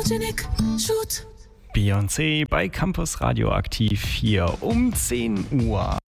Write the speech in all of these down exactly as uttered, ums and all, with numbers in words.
Photogenic Shoot. Beyoncé bei Campus Radioaktiv hier um zehn Uhr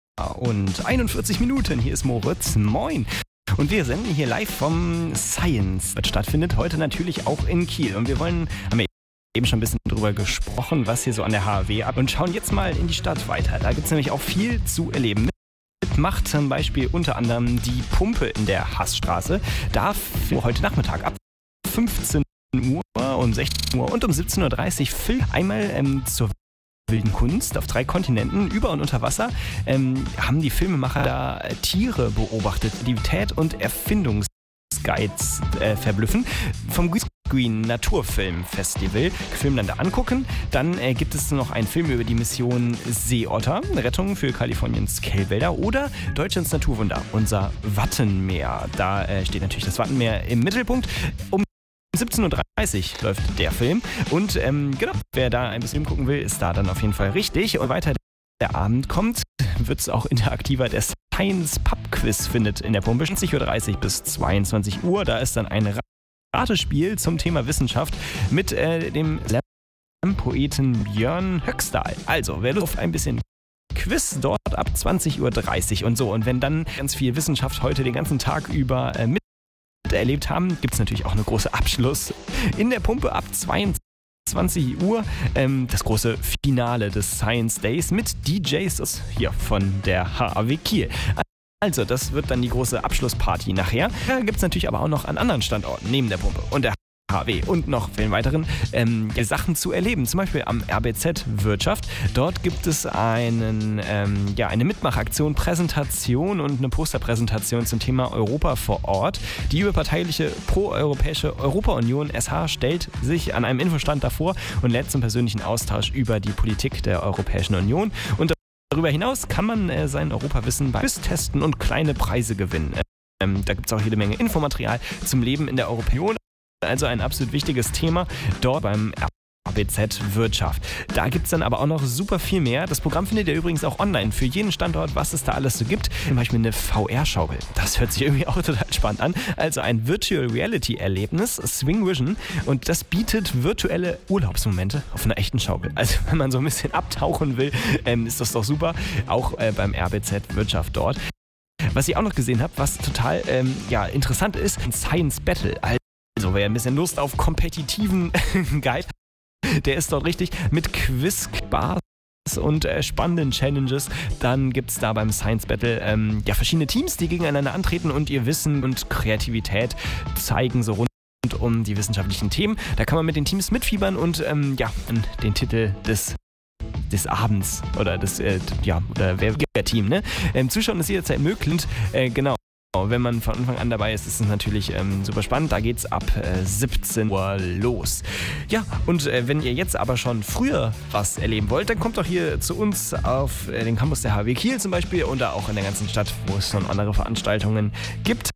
und einundvierzig Minuten. Hier ist Moritz. Moin. Und wir senden hier live vom Science, das stattfindet heute natürlich auch in Kiel. Und wir wollen, haben wir eben schon ein bisschen drüber gesprochen, was hier so an der H A W ab. Und schauen jetzt mal in die Stadt weiter. Da gibt es nämlich auch viel zu erleben. Macht zum Beispiel unter anderem die Pumpe in der Haßstraße. Da heute Nachmittag ab fünfzehn Uhr, um sechzehn Uhr und um siebzehn Uhr dreißig Film einmal ähm, zur wilden Kunst auf drei Kontinenten, über und unter Wasser, ähm, haben die Filmemacher da äh, Tiere beobachtet, Kreativität und Erfindungsguides äh, verblüffen. Vom Green Naturfilm Festival Film dann da angucken. Dann äh, gibt es noch einen Film über die Mission Seeotter, Rettung für Kaliforniens Kälwälder oder Deutschlands Naturwunder, unser Wattenmeer. Da äh, steht natürlich das Wattenmeer im Mittelpunkt. Um siebzehn Uhr dreißig läuft der Film und ähm, genau, wer da ein bisschen gucken will, ist da dann auf jeden Fall richtig. Und weiter der Abend kommt, wird es auch interaktiver. Der Science Pub Quiz findet in der Pumpe zwanzig Uhr dreißig bis zweiundzwanzig Uhr. Da ist dann ein Ratespiel zum Thema Wissenschaft mit äh, dem Slam-Poeten Björn Höxtal. Also, wer Lust auf ein bisschen Quiz dort ab zwanzig Uhr dreißig und so. Und wenn dann ganz viel Wissenschaft heute den ganzen Tag über äh, mit erlebt haben, gibt es natürlich auch eine große Abschluss in der Pumpe ab zweiundzwanzig Uhr. Ähm, das große Finale des Science Days mit D Js hier von der H A W Kiel. Also, das wird dann die große Abschlussparty nachher. Da gibt es natürlich aber auch noch an anderen Standorten neben der Pumpe und der H A W und noch vielen weiteren ähm, Sachen zu erleben. Zum Beispiel am R B Z Wirtschaft. Dort gibt es einen, ähm, ja, eine Mitmachaktion, Präsentation und eine Posterpräsentation zum Thema Europa vor Ort. Die überparteiliche pro-europäische Europa-Union S H stellt sich an einem Infostand davor und lädt zum persönlichen Austausch über die Politik der Europäischen Union. Und darüber hinaus kann man äh, sein Europawissen bei Quiz testen und kleine Preise gewinnen. Ähm, da gibt es auch jede Menge Infomaterial zum Leben in der Europäischen Union. Also ein absolut wichtiges Thema dort beim R B Z Wirtschaft. Da gibt es dann aber auch noch super viel mehr. Das Programm findet ihr übrigens auch online für jeden Standort, was es da alles so gibt. Zum Beispiel eine V R-Schaukel. Das hört sich irgendwie auch total spannend an. Also ein Virtual Reality-Erlebnis, Swing Vision. Und das bietet virtuelle Urlaubsmomente auf einer echten Schaukel. Also wenn man so ein bisschen abtauchen will, ähm, ist das doch super. Auch äh, beim R B Z Wirtschaft dort. Was ich auch noch gesehen habe, was total ähm, ja, interessant ist, ein Science Battle. Also wer ein bisschen Lust auf kompetitiven Guide, der ist dort richtig mit Quiz, Spaß und äh, spannenden Challenges. Dann gibt es da beim Science Battle ähm, ja, verschiedene Teams, die gegeneinander antreten und ihr Wissen und Kreativität zeigen, so rund um die wissenschaftlichen Themen. Da kann man mit den Teams mitfiebern und ähm, ja, den Titel des des Abends oder des, äh, ja, oder wer Team, ne? Ähm, Zuschauen ist jederzeit möglich. Äh, genau. Wenn man von Anfang an dabei ist, ist es natürlich ähm, super spannend. Da geht's ab äh, siebzehn Uhr los. Ja, und äh, wenn ihr jetzt aber schon früher was erleben wollt, dann kommt doch hier zu uns auf äh, den Campus der H W Kiel zum Beispiel oder auch in der ganzen Stadt, wo es schon andere Veranstaltungen gibt.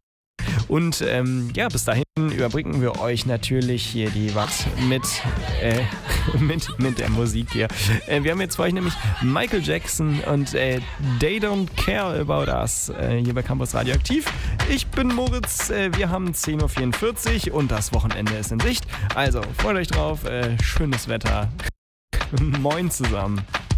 Und ähm, ja, bis dahin überbringen wir euch natürlich hier die was mit, äh, mit, mit der Musik hier. Äh, wir haben jetzt für euch nämlich Michael Jackson und äh, They Don't Care About Us äh, hier bei Campus Radioaktiv. Ich bin Moritz, äh, wir haben zehn Uhr vierundvierzig und das Wochenende ist in Sicht. Also freut euch drauf, äh, schönes Wetter. Moin zusammen.